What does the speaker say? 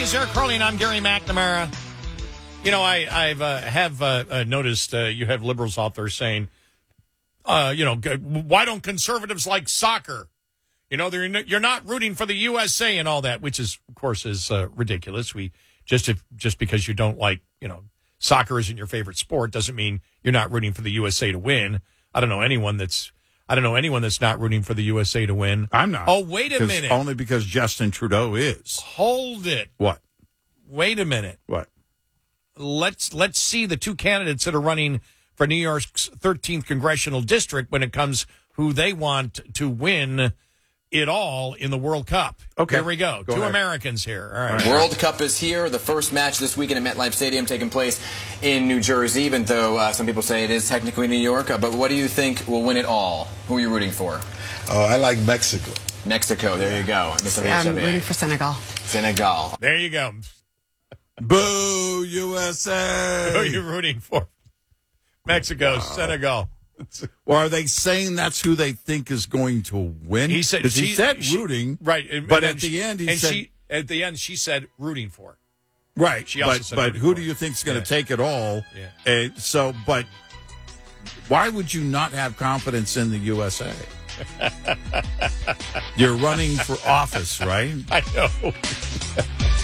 He's Eric Carly, and I'm Gary McNamara. You know, I've noticed you have liberals out there saying, why don't conservatives like soccer? You know, you're not rooting for the USA and all that, which is, of course, is ridiculous. Just because you don't like, soccer isn't your favorite sport doesn't mean you're not rooting for the USA to win. I don't know anyone that's not rooting for the USA to win. I'm not. Oh, wait a minute. Only because Justin Trudeau is. Hold it. What? Wait a minute. What? Let's see the two candidates that are running for New York's 13th congressional district when it comes who they want to win it all in the World Cup. Okay. Here we go. Two ahead. Americans here. All right. World Cup is here. The first match this weekend at MetLife Stadium taking place in New Jersey, even though some people say it is technically New York. But what do you think will win it all? Who are you rooting for? I like Mexico. Mexico. There you go. I'm rooting for Senegal. Senegal. There you go. Boo, USA! Who are you rooting for? Mexico, Senegal. Or are they saying that's who they think is going to win? He said rooting, right? But at the end, she said rooting for. Right. She also said but who do you think is going to take it all? Yeah. But why would you not have confidence in the USA? You're running for office, right? I know.